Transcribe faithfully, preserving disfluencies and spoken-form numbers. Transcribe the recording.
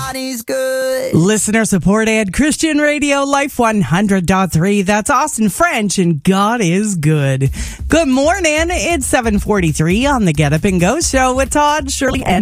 God is good. Listener supported Christian Radio Life one hundred point three. That's Austin French, and God is good. Good morning. It's seven forty-three on the Get Up and Go show with Todd, Shirley, and